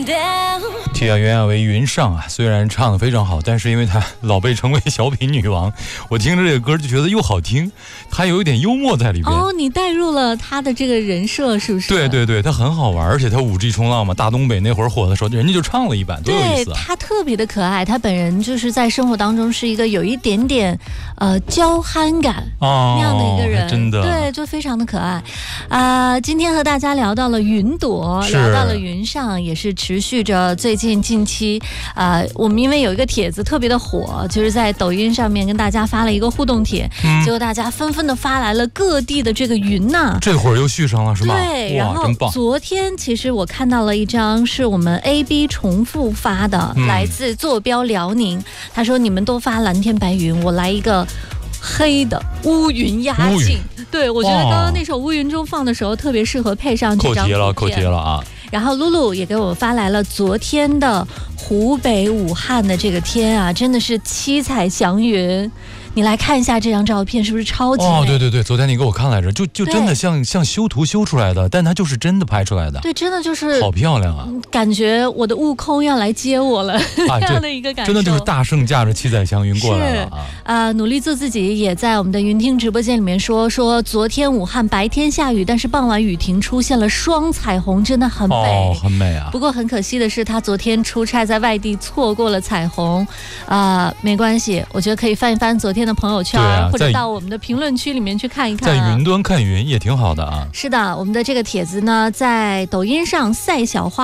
替袁娅为云上啊，虽然唱得非常好，但是因为她老被称为小品女王，我听着这个歌就觉得又好听，还有一点幽默在里边。 哦，你带入了她的这个人设，是不是？ 对对对，她很好玩，而且她5G 冲浪嘛，大东北那会儿火的时候，人家就唱了一版，多有意思啊！ 对，她特别的可爱，她本人就是在生活当中是一个有一点点娇憨感那样的一个人， 真的对，就非常的可爱今天和大家聊到了云朵，聊到了云上，也是持续着最近近期我们因为有一个帖子特别的火，就是在抖音上面跟大家发了一个互动帖，结果大家纷纷的发来了各地的这个云呐， 这会儿又续上了是吧？ 对，然后昨天其实我看到了一张是我们 AB 重复发的，来自坐标辽宁，他说你们都发蓝天白云，我来一个黑的乌云压境。对，我觉得刚刚那首乌云中放的时候特别适合配上这张图片， 扣题了啊。 然后露露也给我发来了昨天的湖北武汉的这个天啊，真的是七彩祥云。你来看一下这张照片，是不是超级美？ 对对对，昨天你给我看来着，就真的像修图修出来的，但它就是真的拍出来的。 对，真的就是好漂亮啊！ 感觉我的悟空要来接我了，这样的一个感受。 真的就是大圣驾着七彩祥云过来了啊！努力做自己也在我们的云听直播间里面说昨天武汉白天下雨，但是傍晚雨停，出现了双彩虹，真的很美， 很美啊！ 不过很可惜的是，他昨天出差在外地，错过了彩虹没关系，我觉得可以翻一翻昨天的朋友圈，或者到我们的评论区里面去看一看， 在云端看云也挺好的啊。 是的，我们的这个帖子呢，在抖音上赛小花